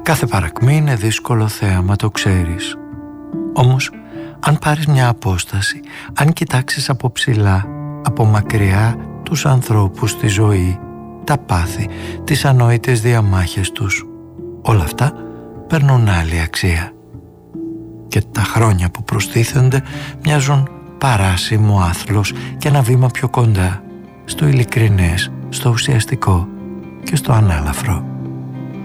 Κάθε παρακμή είναι δύσκολο θέαμα, το ξέρεις. Όμως, αν πάρεις μια απόσταση, αν κοιτάξεις από ψηλά, από μακριά τους ανθρώπους, τη ζωή, τα πάθη, τις ανόητες διαμάχες τους, όλα αυτά παίρνουν άλλη αξία. Και τα χρόνια που προστίθενται μοιάζουν παράσιμο άθλος και ένα βήμα πιο κοντά, στο ειλικρινές, στο ουσιαστικό και στο ανάλαφρο.